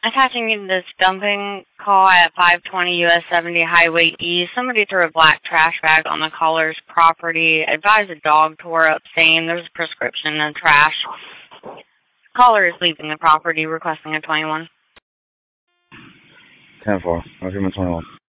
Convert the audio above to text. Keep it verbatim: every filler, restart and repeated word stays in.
Attaching you to this dumping call at five twenty U S seventy Highway East. Somebody threw a black trash bag on the caller's property. Advise a dog tore up saying there's a prescription in the trash. Caller is leaving the property requesting a twenty-one. ten four. I'll give him a twenty-one.